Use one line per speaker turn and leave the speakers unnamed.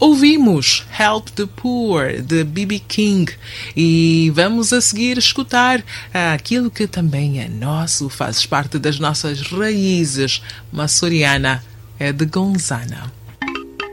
Ouvimos Help the Poor, de B.B. King, e vamos a seguir escutar aquilo que também é nosso, faz parte das nossas raízes, uma açoriana, é de Gonzana.